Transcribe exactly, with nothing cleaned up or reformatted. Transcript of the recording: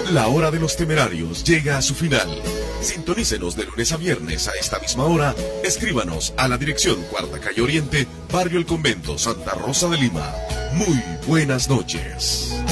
La hora de los temerarios llega a su final. Sintonícenos de lunes a viernes a esta misma hora. Escríbanos a la dirección Cuarta Calle Oriente, Barrio El Convento, Santa Rosa de Lima. Muy buenas noches.